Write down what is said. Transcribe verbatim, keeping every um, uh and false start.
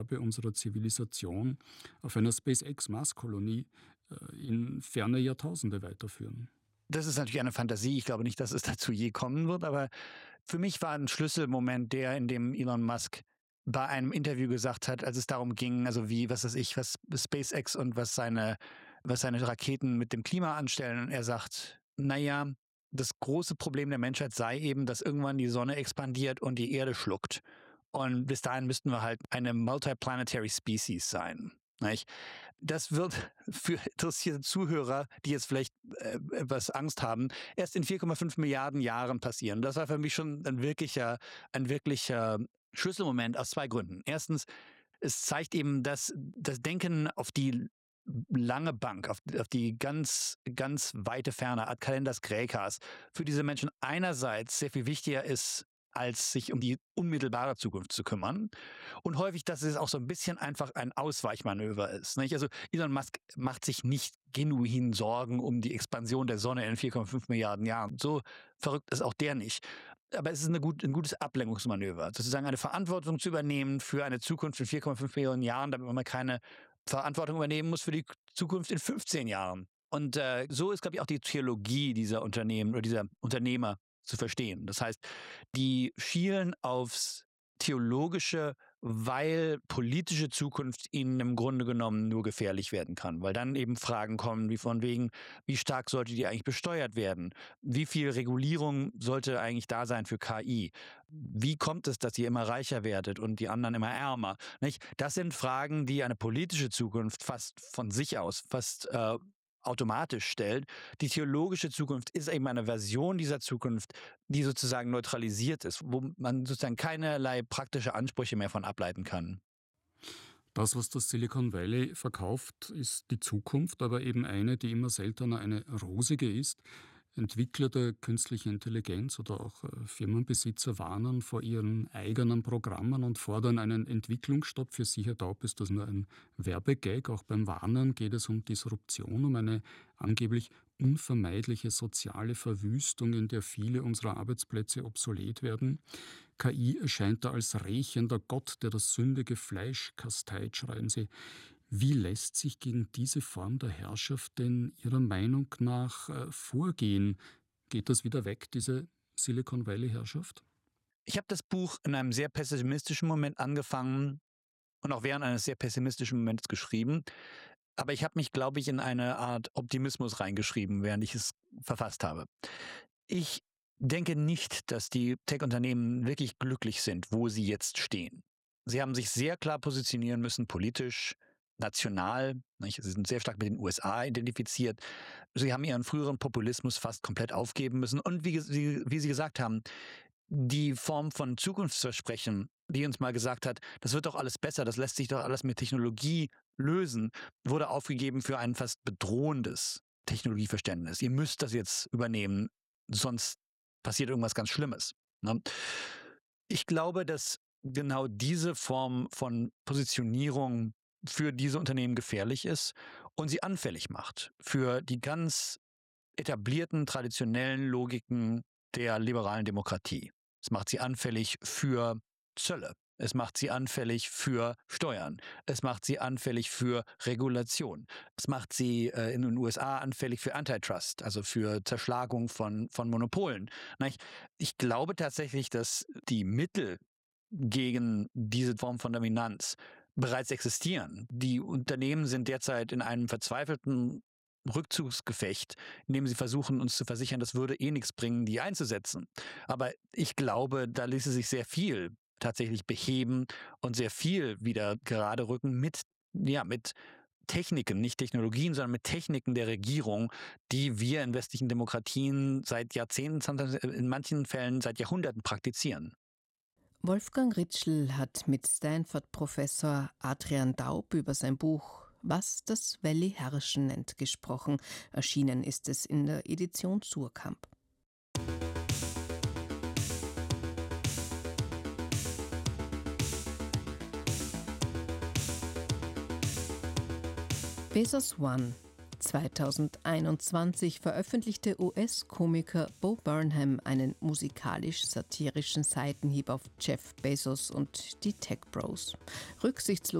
unserer Zivilisation auf einer SpaceX-Marskolonie äh, in ferne Jahrtausende weiterführen. Das ist natürlich eine Fantasie. Ich glaube nicht, dass es dazu je kommen wird. Aber für mich war ein Schlüsselmoment der, in dem Elon Musk bei einem Interview gesagt hat, als es darum ging, also wie, was weiß ich, was SpaceX und was seine, was seine Raketen mit dem Klima anstellen. Und er sagt, naja, das große Problem der Menschheit sei eben, dass irgendwann die Sonne expandiert und die Erde schluckt. Und bis dahin müssten wir halt eine multiplanetary Species sein. Nicht? Das wird für interessierte Zuhörer, die jetzt vielleicht äh, etwas Angst haben, erst in vier Komma fünf Milliarden Jahren passieren. Das war für mich schon ein wirklicher, ein wirklicher Schlüsselmoment aus zwei Gründen. Erstens, es zeigt eben, dass das Denken auf die lange Bank, auf, auf die ganz, ganz weite Ferne, ad calendas graecas, für diese Menschen einerseits sehr viel wichtiger ist, als sich um die unmittelbare Zukunft zu kümmern. Und häufig, dass es auch so ein bisschen einfach ein Ausweichmanöver ist. Nicht? Also Elon Musk macht sich nicht genuin Sorgen um die Expansion der Sonne in vier Komma fünf Milliarden Jahren. So verrückt ist auch der nicht. Aber es ist eine gut, ein gutes Ablenkungsmanöver, sozusagen eine Verantwortung zu übernehmen für eine Zukunft in vier Komma fünf Millionen Jahren, damit man keine Verantwortung übernehmen muss für die Zukunft in fünfzehn Jahren. Und äh, so ist, glaube ich, auch die Theologie dieser Unternehmen oder dieser Unternehmer zu verstehen. Das heißt, die schielen aufs Theologische, weil politische Zukunft ihnen im Grunde genommen nur gefährlich werden kann. Weil dann eben Fragen kommen, wie von wegen, wie stark sollte die eigentlich besteuert werden? Wie viel Regulierung sollte eigentlich da sein für K I? Wie kommt es, dass ihr immer reicher werdet und die anderen immer ärmer? Nicht? Das sind Fragen, die eine politische Zukunft fast von sich aus, fast äh, automatisch stellt. Die theologische Zukunft ist eben eine Version dieser Zukunft, die sozusagen neutralisiert ist, wo man sozusagen keinerlei praktische Ansprüche mehr von ableiten kann. Das, was das Silicon Valley verkauft, ist die Zukunft, aber eben eine, die immer seltener eine rosige ist. Entwickler der künstlichen Intelligenz oder auch äh, Firmenbesitzer warnen vor ihren eigenen Programmen und fordern einen Entwicklungsstopp. Für sicher taub ist das nur ein Werbegag. Auch beim Warnen geht es um Disruption, um eine angeblich unvermeidliche soziale Verwüstung, in der viele unserer Arbeitsplätze obsolet werden. K I erscheint da als rächender Gott, der das sündige Fleisch kasteit, schreiben sie. Wie lässt sich gegen diese Form der Herrschaft denn Ihrer Meinung nach äh, vorgehen? Geht das wieder weg, diese Silicon Valley-Herrschaft? Ich habe das Buch in einem sehr pessimistischen Moment angefangen und auch während eines sehr pessimistischen Moments geschrieben. Aber ich habe mich, glaube ich, in eine Art Optimismus reingeschrieben, während ich es verfasst habe. Ich denke nicht, dass die Tech-Unternehmen wirklich glücklich sind, wo sie jetzt stehen. Sie haben sich sehr klar positionieren müssen, politisch, national. Nicht? Sie sind sehr stark mit den U S A identifiziert. Sie haben ihren früheren Populismus fast komplett aufgeben müssen. Und wie, wie, wie Sie gesagt haben, die Form von Zukunftsversprechen, die uns mal gesagt hat, das wird doch alles besser, das lässt sich doch alles mit Technologie lösen, wurde aufgegeben für ein fast bedrohendes Technologieverständnis. Ihr müsst das jetzt übernehmen, sonst passiert irgendwas ganz Schlimmes. Ne? Ich glaube, dass genau diese Form von Positionierung für diese Unternehmen gefährlich ist und sie anfällig macht für die ganz etablierten, traditionellen Logiken der liberalen Demokratie. Es macht sie anfällig für Zölle. Es macht sie anfällig für Steuern. Es macht sie anfällig für Regulation. Es macht sie äh, in den U S A anfällig für Antitrust, also für Zerschlagung von, von Monopolen. Ich glaube tatsächlich, dass die Mittel gegen diese Form von Dominanz bereits existieren. Die Unternehmen sind derzeit in einem verzweifelten Rückzugsgefecht, in dem sie versuchen, uns zu versichern, das würde eh nichts bringen, die einzusetzen. Aber ich glaube, da ließe sich sehr viel tatsächlich beheben und sehr viel wieder gerade rücken mit, ja, mit Techniken, nicht Technologien, sondern mit Techniken der Regierung, die wir in westlichen Demokratien seit Jahrzehnten, in manchen Fällen seit Jahrhunderten praktizieren. Wolfgang Ritschl hat mit Stanford-Professor Adrian Daub über sein Buch »Was das Valley herrschen nennt« gesprochen. Erschienen ist es in der Edition Suhrkamp. Bezos One. zweitausendeinundzwanzig veröffentlichte U S-Komiker Bo Burnham einen musikalisch-satirischen Seitenhieb auf Jeff Bezos und die Tech Bros. Rücksichtslos